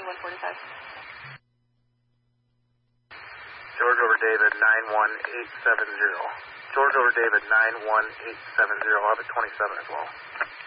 145. George over David, 91870. George over David, 91870. I'll have a 27 as well.